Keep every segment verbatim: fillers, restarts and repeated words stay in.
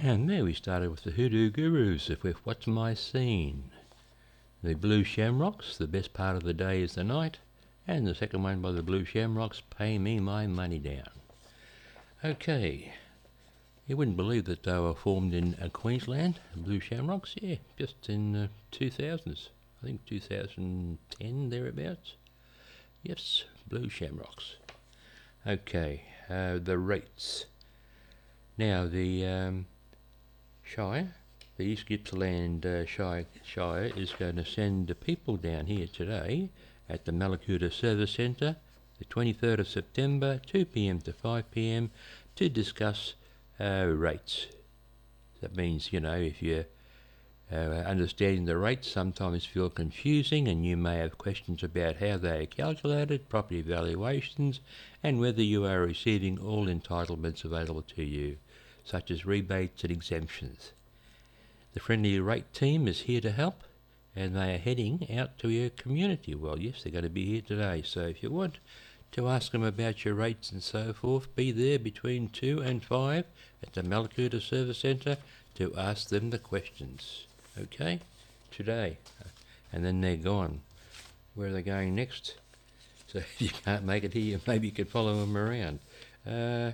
And there we started with the Hoodoo Gurus with What's My Scene. The Blue Shamrocks, The Best Part of the Day is the Night. And the second one by the Blue Shamrocks, Pay Me My Money Down. Okay. You wouldn't believe that they were formed in uh, Queensland, Blue Shamrocks, yeah, just in uh, two thousands. I think two thousand ten, thereabouts. Yes, Blue Shamrocks. Okay, uh, the rates. Now, the um, Shire, the East Gippsland uh, Shire, Shire is going to send the people down here today at the Mallacoota Service Centre, the twenty-third of September, two p m to five p m, to discuss uh, rates. That means, you know, if you're uh, understanding the rates sometimes feel confusing, and you may have questions about how they are calculated, property valuations, and whether you are receiving all entitlements available to you, such as rebates and exemptions. The Friendly Rate team is here to help, and they are heading out to your community. Well, yes, they're going to be here today, so if you want to ask them about your rates and so forth, be there between two and five at the Mallacoota Service Centre to ask them the questions. Okay? Today. And then they're gone. Where are they going next? So if you can't make it here, maybe you could follow them around. Uh,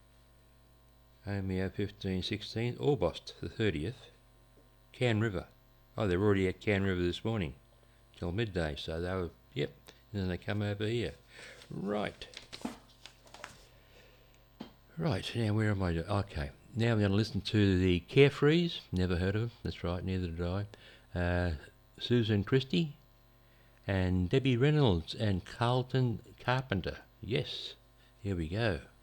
Omeo fifteen sixteen, Orbost the thirtieth, Can River. Oh, they're already at Can River this morning, till midday, so they were, yep, and then they come over here. Right. Right, now where am I? Okay, now I'm going to listen to the Carefrees, never heard of them, that's right, neither did I. Uh, Susan Christie, and Debbie Reynolds, and Carlton Carpenter. Yes, here we go.